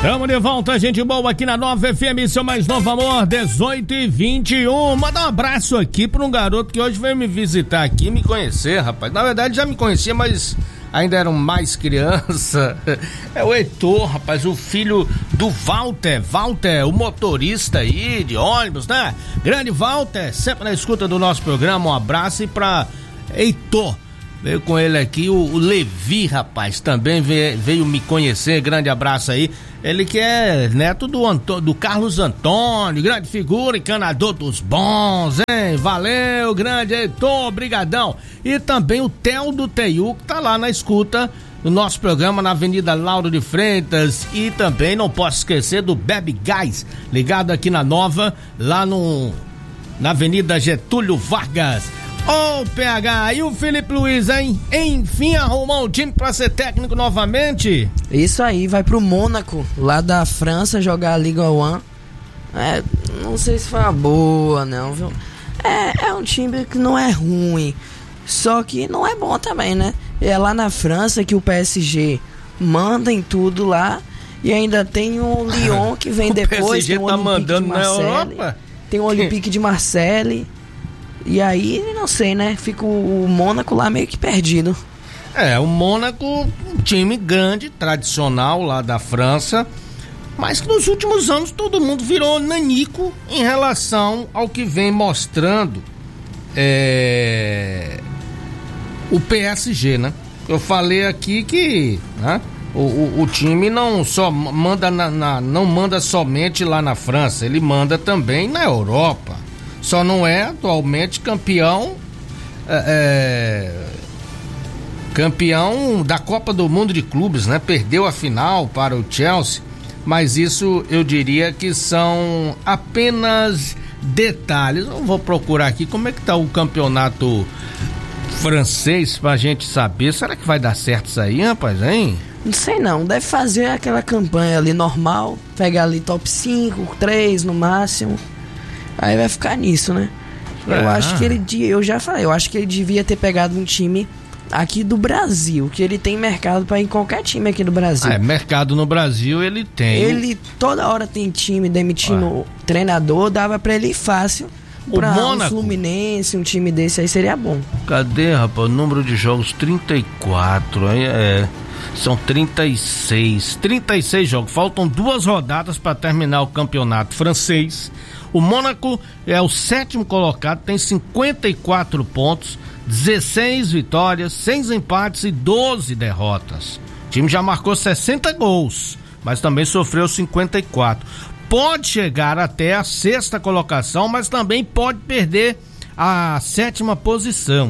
Tamo de volta, gente boa, aqui na Nova FM, seu mais novo amor, 18h21. Manda um abraço aqui pra um garoto que hoje veio me visitar aqui, me conhecer, rapaz. Na verdade já me conhecia, mas ainda era mais criança. É o Heitor, rapaz, o filho do Walter, o motorista aí de ônibus, né? Grande Walter, sempre na escuta do nosso programa. Um abraço e pra Heitor. Veio com ele aqui o Levi, rapaz, também veio me conhecer, grande abraço aí. Ele que é neto do Carlos Antônio, grande figura, encanador dos bons, hein? Valeu, grande Heitor, brigadão. E também o Theo do Teiu, que tá lá na escuta do nosso programa na Avenida Lauro de Freitas. E também não posso esquecer do Bebe Gás, ligado aqui na Nova, lá na Avenida Getúlio Vargas. Ô, PH, e o Felipe Luiz, hein? Enfim arrumou um time pra ser técnico novamente? Isso aí, vai pro Mônaco, lá da França, jogar a Liga 1. Não sei se foi uma boa, não, viu? É um time que não é ruim, só que não é bom também, né? É lá na França que o PSG manda em tudo lá, e ainda tem o Lyon que vem depois. O PSG tá mandando na Europa? Tem o Olympique de Marseille. E aí, não sei, né? Fica o Mônaco lá meio que perdido. O Mônaco, um time grande, tradicional lá da França, mas que nos últimos anos todo mundo virou nanico em relação ao que vem mostrando o PSG, né? Eu falei aqui que, né, o time não só manda não manda somente lá na França, ele manda também na Europa. Só não é atualmente campeão da Copa do Mundo de Clubes, né? Perdeu a final para o Chelsea, mas isso eu diria que são apenas detalhes. Eu vou procurar aqui como é que tá o campeonato francês pra gente saber. Será que vai dar certo isso aí, rapaz, hein? Não sei não, deve fazer aquela campanha ali normal, pegar ali top 5, 3 no máximo. Aí vai ficar nisso, né? Eu acho que eu já falei, eu acho que ele devia ter pegado um time aqui do Brasil, que ele tem mercado pra ir em qualquer time aqui do Brasil. Mercado no Brasil ele tem. Ele toda hora tem time demitindo treinador, dava pra ele ir fácil. Pra um Fluminense, um time desse aí seria bom. Cadê, rapaz? O número de jogos 34, são 36 jogos, faltam 2 rodadas para terminar o campeonato francês. O Mônaco é o 7º colocado, tem 54 pontos, 16 vitórias, 6 empates e 12 derrotas. O time já marcou 60 gols, mas também sofreu 54. Pode chegar até a 6ª colocação, mas também pode perder a 7ª posição.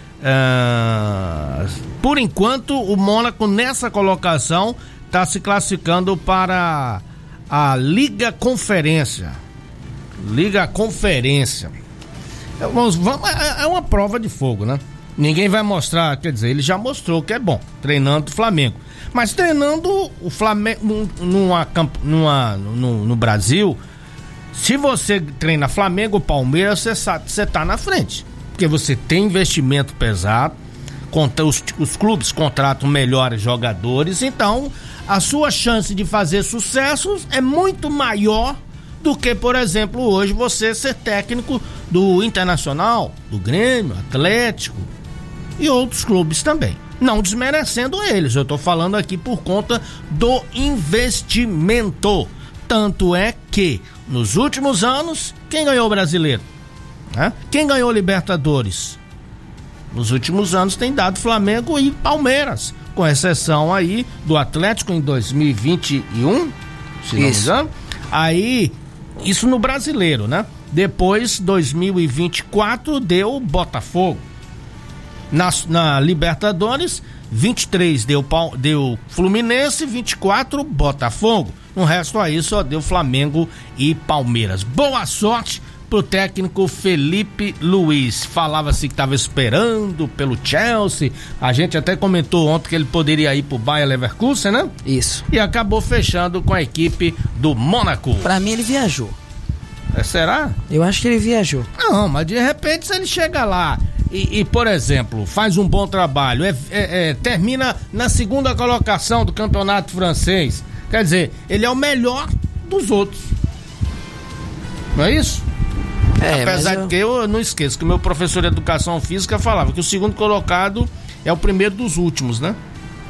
Por enquanto, o Mônaco nessa colocação está se classificando para a Liga Conferência. É uma prova de fogo, né? Ninguém vai mostrar, quer dizer, ele já mostrou que é bom, treinando o Flamengo. Mas treinando o Flamengo no Brasil, se você treina Flamengo ou Palmeiras, você tá na frente. Porque você tem investimento pesado, os clubes contratam melhores jogadores, então a sua chance de fazer sucessos é muito maior do que, por exemplo, hoje você ser técnico do Internacional, do Grêmio, Atlético e outros clubes também. Não desmerecendo eles, eu tô falando aqui por conta do investimento. Tanto é que, nos últimos anos, quem ganhou o Brasileiro? Quem ganhou Libertadores? Nos últimos anos tem dado Flamengo e Palmeiras, com exceção aí do Atlético em 2021, se não me engano. Aí, isso no Brasileiro, né? Depois, 2024, deu Botafogo. Na Libertadores, 23 deu Fluminense, 24 Botafogo. No resto aí só deu Flamengo e Palmeiras. Boa sorte pro técnico Felipe Luiz. Falava-se que estava esperando pelo Chelsea. A gente até comentou ontem que ele poderia ir pro Bayer Leverkusen, né? Isso. E acabou fechando com a equipe do Mônaco. Pra mim ele viajou. Será? Eu acho que ele viajou. Não, mas de repente se ele chega lá e por exemplo, faz um bom trabalho, termina na 2ª colocação do campeonato francês, Quer dizer, ele é o melhor dos outros. Não é isso? Apesar de que eu não esqueço que o meu professor de educação física falava que o segundo colocado é o primeiro dos últimos, né?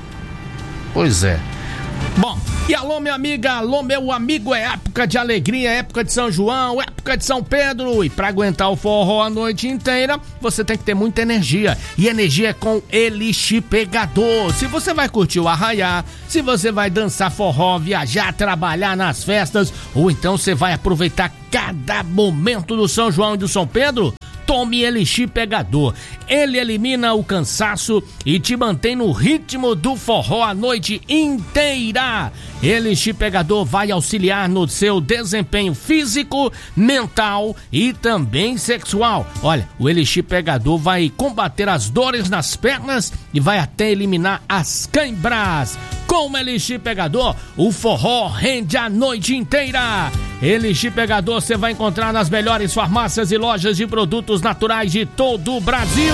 Pois é. Bom, e alô minha amiga, alô meu amigo, é época de alegria, época de São João, época de São Pedro, e pra aguentar o forró a noite inteira, você tem que ter muita energia, e energia é com Elixir Pegador. Se você vai curtir o arraiá, se você vai dançar forró, viajar, trabalhar nas festas, ou então você vai aproveitar cada momento do São João e do São Pedro, tome Elixir Pegador. Ele elimina o cansaço e te mantém no ritmo do forró a noite inteira. Elixir Pegador vai auxiliar no seu desempenho físico, mental e também sexual. Olha, o Elixir Pegador vai combater as dores nas pernas e vai até eliminar as cãibras. Com o Elixir Pegador, o forró rende a noite inteira. Elixir Pegador você vai encontrar nas melhores farmácias e lojas de produtos naturais de todo o Brasil.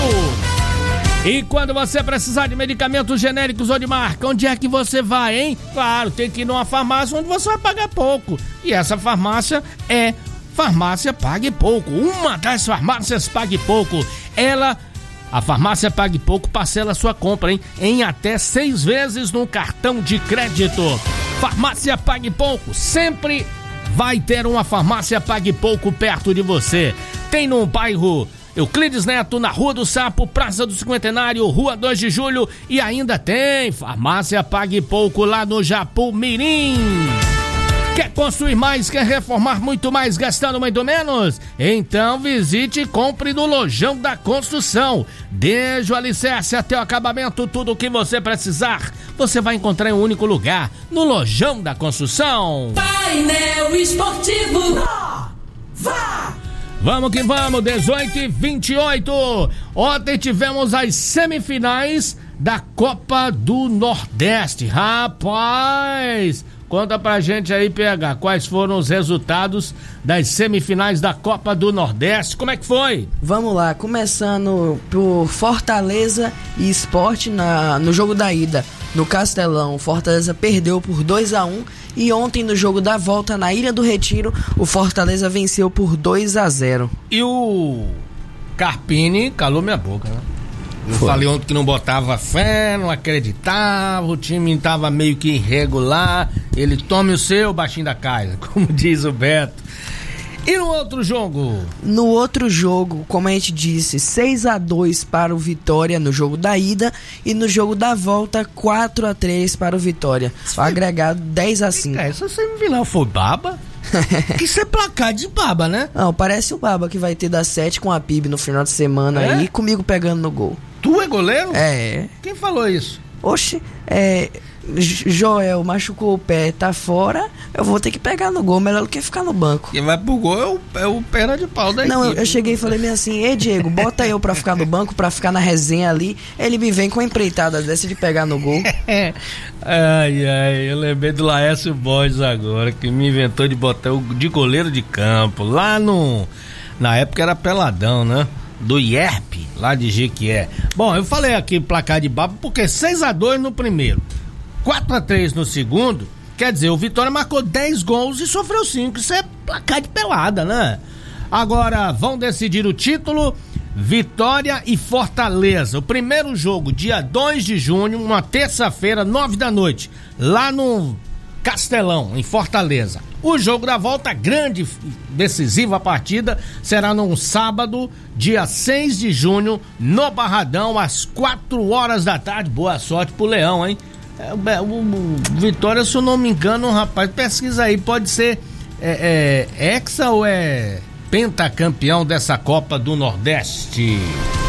E quando você precisar de medicamentos genéricos ou de marca, onde é que você vai, hein? Claro, tem que ir numa farmácia onde você vai pagar pouco. E essa farmácia é Farmácia Pague Pouco. Uma das farmácias Pague Pouco. A Farmácia Pague Pouco parcela sua compra, hein? Em até 6 vezes no cartão de crédito. Farmácia Pague Pouco, sempre vai ter uma Farmácia Pague Pouco perto de você. Tem no bairro Euclides Neto, na Rua do Sapo, Praça do Cinquentenário, Rua 2 de Julho, e ainda tem Farmácia Pague Pouco lá no Japumirim. Quer construir mais, quer reformar muito mais, gastando muito menos? Então visite e compre no Lojão da Construção. Desde o alicerce até o acabamento, tudo o que você precisar, você vai encontrar em um único lugar, no Lojão da Construção. Painel Esportivo. Vamos que vamos, 18h28. Ontem tivemos as semifinais da Copa do Nordeste. Rapaz, conta pra gente aí, PH, quais foram os resultados das semifinais da Copa do Nordeste. Como é que foi? Vamos lá, começando por Fortaleza e Sport no jogo da ida. No Castelão, Fortaleza perdeu por 2-1 e ontem no jogo da volta na Ilha do Retiro, o Fortaleza venceu por 2-0. E o Carpini calou minha boca, né? Eu falei ontem que não botava fé, não acreditava, o time tava meio que irregular. Ele tome o seu, baixinho da casa, como diz o Beto. E no outro jogo? No outro jogo, como a gente disse, 6-2 para o Vitória no jogo da ida e no jogo da volta 4-3 para o Vitória. O agregado 10-5. Essa semifinal foi baba? Que isso é placar de baba, né? Não, parece o baba que vai ter da 7 com a PIB no final de semana aí, comigo pegando no gol. Tu é goleiro? É. Quem falou isso? Oxe, Joel machucou o pé, tá fora, eu vou ter que pegar no gol, melhor do que ficar no banco. Quem vai pro gol é o perna de pau da Não, equipe. eu cheguei e falei meio assim, ei Diego, bota eu pra ficar no banco, pra ficar na resenha ali. Ele me vem com a empreitada dessa de pegar no gol. Ai, eu lembrei do Laércio Borges agora, que me inventou de botar o de goleiro de campo, lá na época era peladão, né? Do IERP, lá de Jequié. Bom, eu falei aqui placar de baba porque 6-2 no primeiro, 4-3 no segundo, quer dizer, o Vitória marcou 10 gols e sofreu 5, isso é placar de pelada, né? Agora, vão decidir o título, Vitória e Fortaleza. O primeiro jogo, dia 2 de junho, uma terça-feira, 9 da noite, lá no Castelão, em Fortaleza. O jogo da volta, grande, decisiva partida, será num sábado, dia 6 de junho, no Barradão, às 4 horas da tarde. Boa sorte pro Leão, hein? O Vitória, se eu não me engano, rapaz, pesquisa aí, pode ser hexa ou pentacampeão dessa Copa do Nordeste?